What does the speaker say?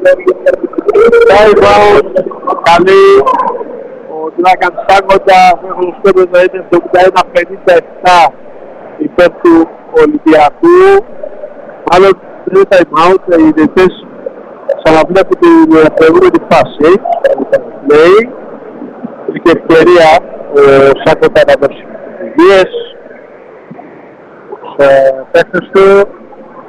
Time καλή. Ο Dragan Σάγοντα έχουν σκόπες να είναι στο 81-57 υπέρ του Ολυμπιακού. Άλλο δεν time out, οι διαιτητές ξαναβλέπουν την προηγούμενη φάση. Λέει, είχε ευκαιρία ο Σάγοντα να δώσει οδηγίες στους παίκτες του.